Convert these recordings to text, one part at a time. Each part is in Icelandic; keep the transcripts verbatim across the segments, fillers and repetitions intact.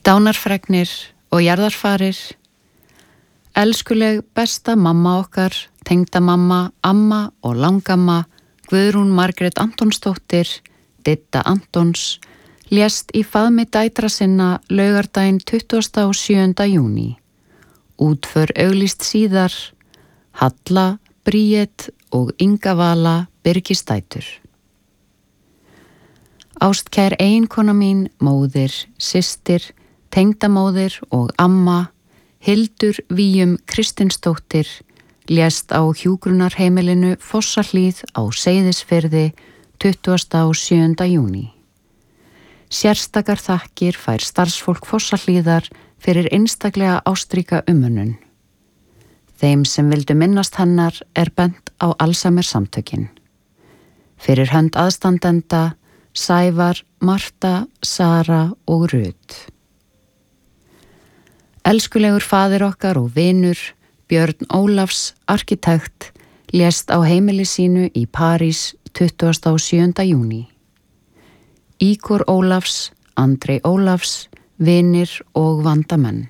Dánarfregnir og jarðarfarir. Elskuleg besta mamma okkar, tengdamamma, amma og langamma, Guðrún Margrét Antonsdóttir, Didda Antons, lést í faðmi dætra sinna laugardaginn tuttugasta og sjöunda júní. Útför auglýst síðar, Halla, Bríet og Inga Vala Birgisdætur. Ástkær eiginkona mín, móðir, systir, tengdamóðir og amma, Hildur Víum Kristinsdóttir, lést á hjúkrunarheimilinu Fossahlíð á Seyðisfirði tuttugasta og sjöunda júní. Sérstakar þakkir fær starfsfólk Fossahlíðar fyrir einstaklega ástríka umönnun. Þeim sem vildu minnast hennar er bent á Alzheimer samtökin. Fyrir hönd aðstandenda Sævar, Marta, Sara og Rut. Elskulegur faðir okkar og vinur, Björn Ólafs, arkitekt, lést á heimili sínu í París tuttugasta og sjöunda júní. Ígor Ólafs, Andrei Ólafs, vinir og vandamenn.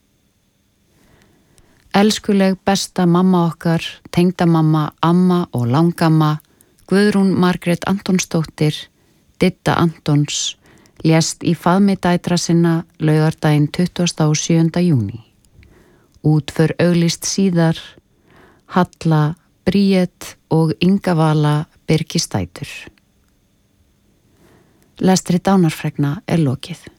Elskuleg besta mamma okkar, tengdamamma, amma og langamma, Guðrún Margrét Antonsdóttir, Didda Antons, lést í faðmi dætra sinna laugardaginn tuttugasta og sjöunda júní. Útför auglýst síðar, Halla, Bríet og Inga Vala Birgisdætur. Lestri dánarfregna er lokið.